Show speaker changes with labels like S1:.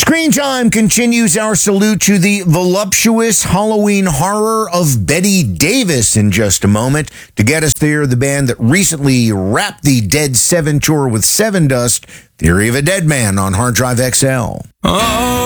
S1: Screen Time continues our salute to the voluptuous Halloween horror of Betty Davis in just a moment. To get us there, the band that recently wrapped the Dead 7 tour with Sevendust, Theory of a Dead Man on Hard Drive XL.
S2: Oh.